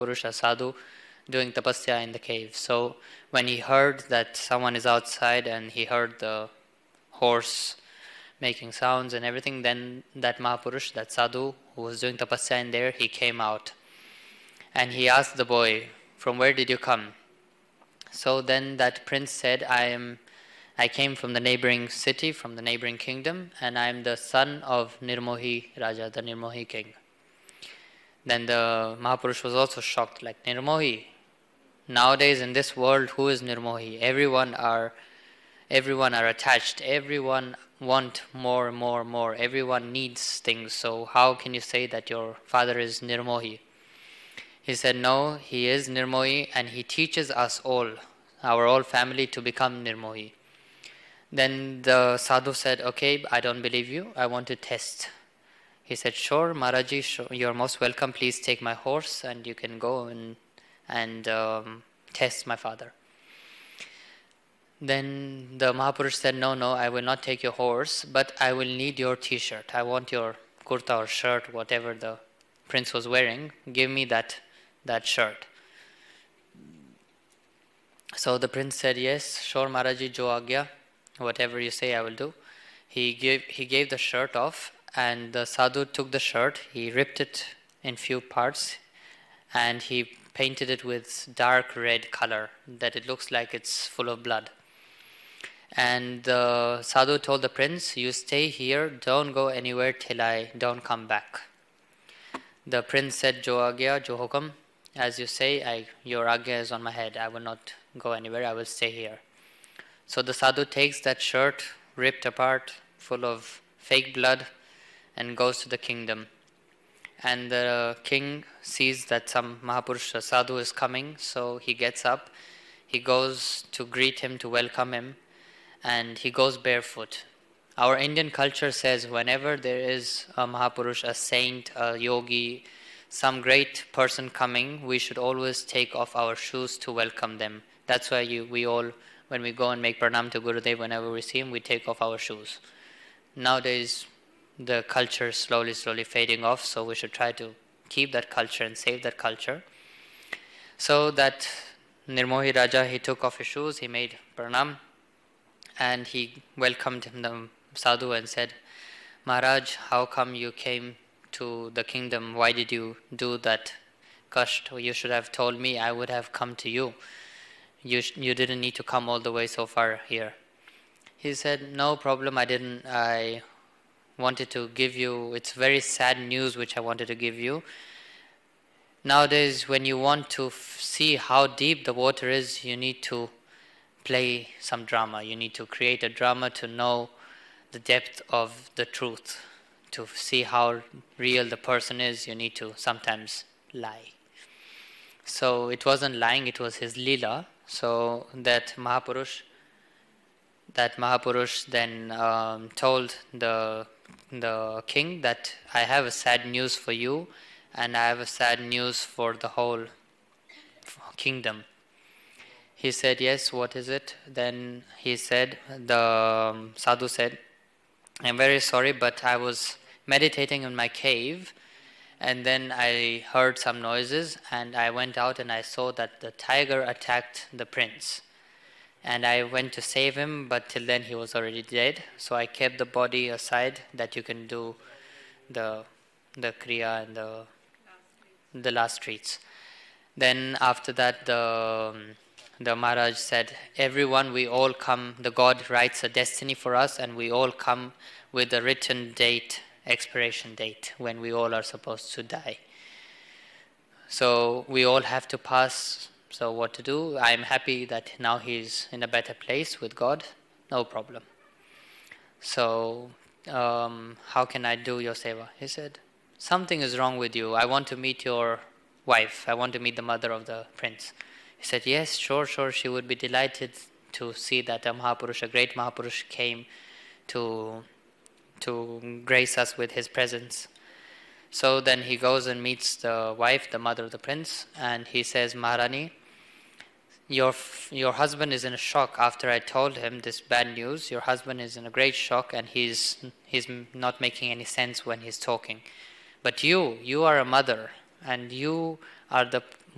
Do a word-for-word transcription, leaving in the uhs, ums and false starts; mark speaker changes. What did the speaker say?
Speaker 1: Purusha sadhu doing tapasya in the cave. So when he heard that someone is outside and he heard the horse making sounds and everything, then that Mahapurush, that sadhu who was doing tapasya in there, he came out. And he asked the boy, from where did you come? So then that prince said, I am, I came from the neighboring city, from the neighboring kingdom, and I am the son of Nirmohi Raja, the Nirmohi king. Then the Mahapurush was also shocked, like, Nirmohi? Nowadays in this world, who is Nirmohi? Everyone are, everyone are attached, everyone want more, more, more, everyone needs things, so how can you say that your father is Nirmohi? He said, no, he is Nirmohi and he teaches us all, our whole family, to become Nirmohi. Then the sadhu said, okay, I don't believe you, I want to test. He said, sure, Maharaji, sure, you're most welcome, please take my horse and you can go and, and um, test my father. Then the Mahapurush said, no, no, I will not take your horse, but I will need your t-shirt. I want your kurta or shirt, whatever the prince was wearing, give me that that shirt. So the prince said, yes, sure Maharaji, jo agya, whatever you say I will do. He gave, he gave the shirt off and the sadhu took the shirt, he ripped it in few parts and he painted it with dark red color that it looks like it's full of blood. And the sadhu told the prince, you stay here, don't go anywhere till I don't come back. The prince said, jo agya, jo hukam, as you say, I, your agya is on my head, I will not go anywhere, I will stay here. So the sadhu takes that shirt, ripped apart, full of fake blood, and goes to the kingdom. And the king sees that some Mahapurush sadhu is coming, so he gets up, he goes to greet him, to welcome him, and he goes barefoot. Our Indian culture says whenever there is a Mahapurush, a saint, a yogi, some great person coming, we should always take off our shoes to welcome them. That's why you, we all, when we go and make pranam to Gurudev, whenever we see him, we take off our shoes. Nowadays, the culture is slowly, slowly fading off, so we should try to keep that culture and save that culture. So that Nirmohi Raja, he took off his shoes, he made pranam, and he welcomed him, the sadhu, and said, Maharaj, how come you came to the kingdom? Why did you do that kasht? You should have told me, I would have come to you. You, sh- you didn't need to come all the way so far here. He said, no problem, I didn't, I wanted to give you, it's very sad news which I wanted to give you. Nowadays, when you want to f- see how deep the water is, you need to play some drama. You need to create a drama to know the depth of the truth. To see how real the person is, you need to sometimes lie. So it wasn't lying, it was his lila. So that Mahapurush, that Mahapurush then um, told the the king that I have a sad news for you, and I have a sad news for the whole kingdom. He said, yes, what is it? Then he said, the um, sadhu said, I'm very sorry, but I was meditating in my cave, and then I heard some noises, and I went out and I saw that the tiger attacked the prince. And I went to save him, but till then he was already dead. So I kept the body aside that you can do the the kriya and the the last rites. Then after that, the the Maharaj said, everyone, we all come, the God writes a destiny for us, and we all come with a written date, expiration date, when we all are supposed to die. So we all have to pass. So what to do? I'm happy that now he's in a better place with God. No problem. So um, how can I do your seva? He said, something is wrong with you. I want to meet your wife. I want to meet the mother of the prince. He said, yes, sure, sure. She would be delighted to see that a Mahapurush, a great Mahapurush, came to to grace us with his presence. So then he goes and meets the wife, the mother of the prince, and he says, Maharani, your your husband is in a shock after I told him this bad news. Your husband is in a great shock, and he's he's not making any sense when he's talking. But you, you are a mother, and you are the